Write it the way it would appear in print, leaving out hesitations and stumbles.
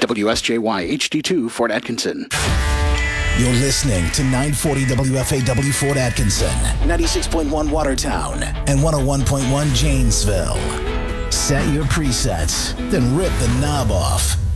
WSJY HD2 Fort Atkinson. You're listening to 940 WFAW Fort Atkinson, 96.1 Watertown, and 101.1 Janesville. Set your presets, then rip the knob off.